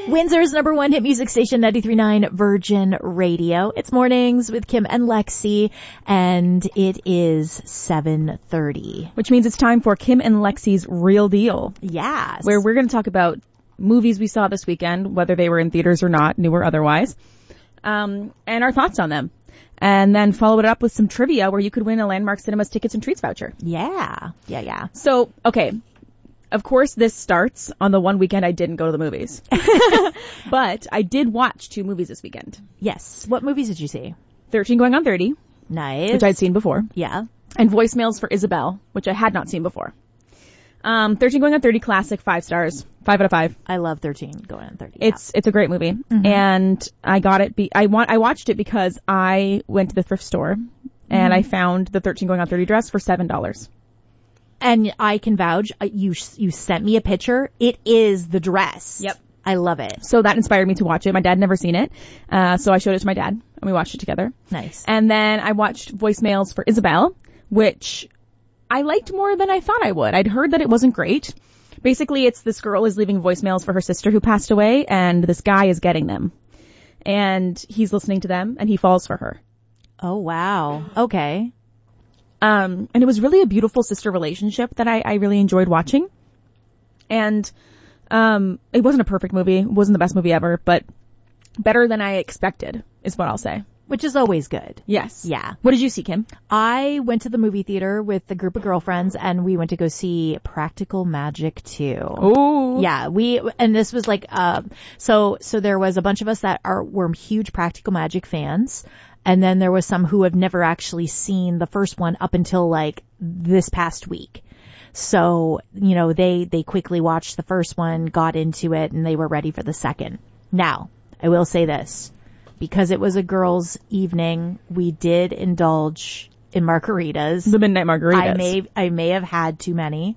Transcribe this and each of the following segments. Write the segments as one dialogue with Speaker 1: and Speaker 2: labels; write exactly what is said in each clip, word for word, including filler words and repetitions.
Speaker 1: Windsor's number one hit music station, ninety-three point nine Virgin Radio. It's Mornings with Kim and Lexi, and it is seven thirty.
Speaker 2: Which means it's time for Kim and Lexi's Real Deal.
Speaker 1: Yes.
Speaker 2: Where we're going to talk about movies we saw this weekend, whether they were in theaters or not, new or otherwise, um, and our thoughts on them. And then follow it up with some trivia where you could win a Landmark Cinemas tickets and treats voucher.
Speaker 1: Yeah. Yeah, yeah.
Speaker 2: So, okay. Of course, this starts on the one weekend I didn't go to the movies. But I did watch two movies this weekend.
Speaker 1: Yes. What movies did you see?
Speaker 2: thirteen Going on thirty.
Speaker 1: Nice.
Speaker 2: Which I'd seen before.
Speaker 1: Yeah.
Speaker 2: And Voicemails for Isabel, which I had not seen before. Um, thirteen Going on thirty, classic, five stars. Five out of five.
Speaker 1: I love thirteen Going on thirty.
Speaker 2: It's, yeah. It's a great movie. Mm-hmm. And I got it, be, I want, I watched it because I went to the thrift store and mm-hmm. I found the thirteen Going on thirty dress for seven dollars.
Speaker 1: And I can vouch, you you sent me a picture. It is the dress.
Speaker 2: Yep.
Speaker 1: I love it.
Speaker 2: So that inspired me to watch it. My dad had never seen it. Uh, so I showed it to my dad and we watched it together.
Speaker 1: Nice.
Speaker 2: And then I watched Voicemails for Isabel, which I liked more than I thought I would. I'd heard that it wasn't great. Basically, it's this girl is leaving voicemails for her sister who passed away, and this guy is getting them. And he's listening to them, and he falls for her.
Speaker 1: Oh, wow. Okay.
Speaker 2: Um, and it was really a beautiful sister relationship that I, I really enjoyed watching. And, um, it wasn't a perfect movie. It wasn't the best movie ever, but better than I expected is what I'll say.
Speaker 1: Which is always good.
Speaker 2: Yes.
Speaker 1: Yeah.
Speaker 2: What did you see, Kim?
Speaker 1: I went to the movie theater with a group of girlfriends and we went to go see Practical Magic two.
Speaker 2: Oh.
Speaker 1: Yeah, we, and this was like, uh, so, so there was a bunch of us that are, were huge Practical Magic fans. And then there was some who have never actually seen the first one up until like this past week. So, you know, they, they quickly watched the first one, got into it, and they were ready for the second. Now, I will say this. Because it was a girls' evening, we did indulge in margaritas.
Speaker 2: The midnight margaritas.
Speaker 1: I may, I may have had too many.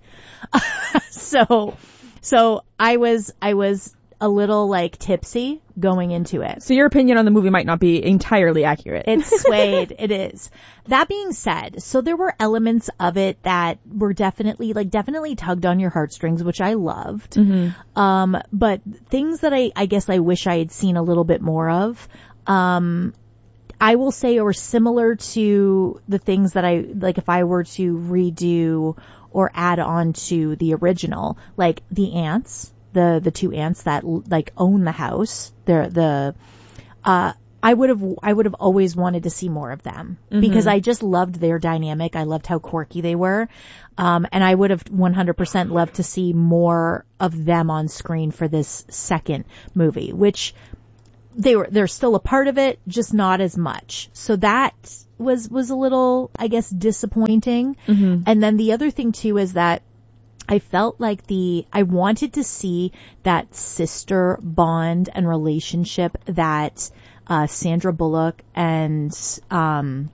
Speaker 1: so, so I was, I was a little like tipsy going into it.
Speaker 2: So your opinion on the movie might not be entirely accurate.
Speaker 1: It's swayed. It is. That being said, so there were elements of it that were definitely, like definitely tugged on your heartstrings, which I loved.
Speaker 2: Mm-hmm.
Speaker 1: Um, but things that I, I guess I wish I had seen a little bit more of. Um, I will say are similar to the things that I, like if I were to redo or add on to the original, like the ants, the, the two ants that like own the house, they're the, uh, I would have, I would have always wanted to see more of them mm-hmm. because I just loved their dynamic. I loved how quirky they were. Um, and I would have one hundred percent loved to see more of them on screen for this second movie, which they were, they're still a part of it, just not as much. So that was, was a little, I guess, disappointing. Mm-hmm. And then the other thing too is that I felt like the, I wanted to see that sister bond and relationship that, uh, Sandra Bullock and, um,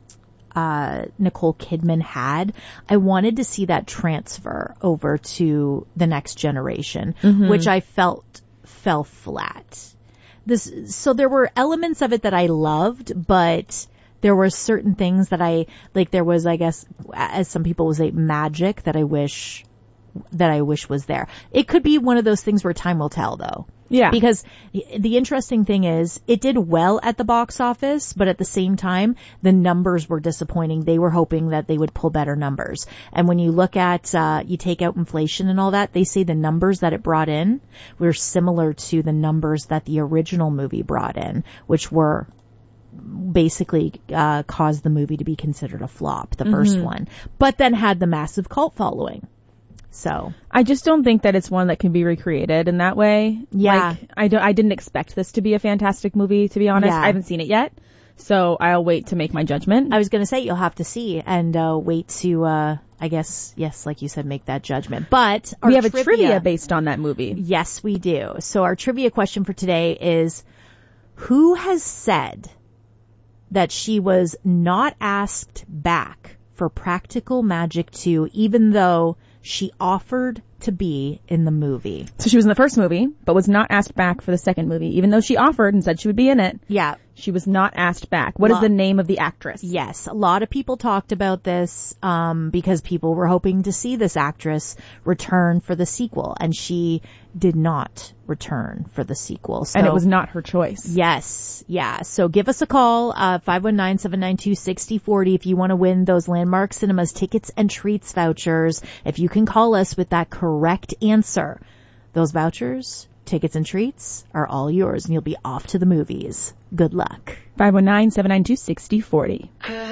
Speaker 1: uh, Nicole Kidman had. I wanted to see that transfer over to the next generation, mm-hmm. which I felt fell flat. This, so there were elements of it that I loved, but there were certain things that I, like there was, I guess, as some people would say, magic that I wish, that I wish was there. It could be one of those things where time will tell though.
Speaker 2: Yeah.
Speaker 1: Because the interesting thing is it did well at the box office, but at the same time, the numbers were disappointing. They were hoping that they would pull better numbers. And when you look at, uh, you take out inflation and all that, they say the numbers that it brought in were similar to the numbers that the original movie brought in, which were basically, uh, caused the movie to be considered a flop, the mm-hmm. first one, but then had the massive cult following. So
Speaker 2: I just don't think that it's one that can be recreated in that way.
Speaker 1: Yeah.
Speaker 2: Like, I don't, I didn't expect this to be a fantastic movie, to be honest.
Speaker 1: Yeah.
Speaker 2: I haven't seen it yet. So I'll wait to make my judgment.
Speaker 1: I was going to say you'll have to see and, uh, wait to, uh, I guess, yes, like you said, make that judgment. But our
Speaker 2: we have
Speaker 1: trivia,
Speaker 2: a trivia based on that movie.
Speaker 1: Yes, we do. So our trivia question for today is, who has said that she was not asked back for Practical Magic two, even though she offered to be in the movie?
Speaker 2: So she was in the first movie, but was not asked back for the second movie, even though she offered and said she would be in it.
Speaker 1: Yeah.
Speaker 2: She was not asked back. What is the name of the actress?
Speaker 1: Yes, a lot of people talked about this um, because people were hoping to see this actress return for the sequel, and she did not return for the sequel. So,
Speaker 2: and it was not her choice.
Speaker 1: Yes, yeah. So give us a call, uh, five one nine, seven nine two, six zero four zero if you want to win those Landmark Cinemas tickets and treats vouchers. If you can call us with that correct answer, those vouchers, tickets and treats are all yours, and you'll be off to the movies. Good luck.
Speaker 2: five one nine, seven nine two, six zero four zero.